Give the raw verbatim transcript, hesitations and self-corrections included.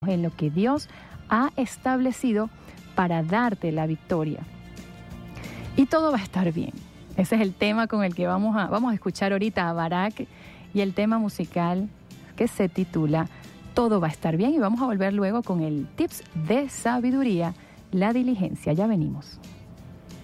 en lo que Dios ha establecido para darte la victoria. Y todo va a estar bien. Ese es el tema con el que vamos a, vamos a escuchar ahorita a Barak y el tema musical que se titula Todo va a estar bien, y vamos a volver luego con el tips de sabiduría, la diligencia. Ya venimos.